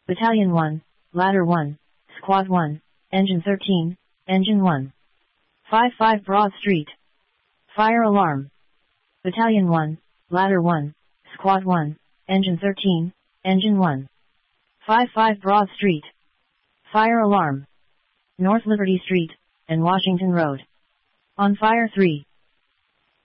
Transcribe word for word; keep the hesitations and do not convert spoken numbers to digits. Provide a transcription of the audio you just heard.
Battalion one, Ladder one, Squad one, Engine thirteen, Engine one. five five Broad Street. Fire alarm. Battalion one, Ladder one, Squad one, Engine thirteen, Engine one. five five Broad Street. Fire alarm. North Liberty Street, and Washington Road. On fire three.